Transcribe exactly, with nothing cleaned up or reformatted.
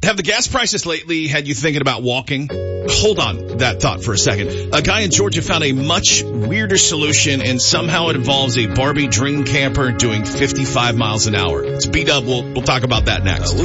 Have the gas prices lately had you thinking about walking? Hold on that thought for a second. A guy in Georgia found a much weirder solution, and somehow it involves a Barbie dream camper doing fifty-five miles an hour. It's B-Dub. We'll, we'll talk about that next.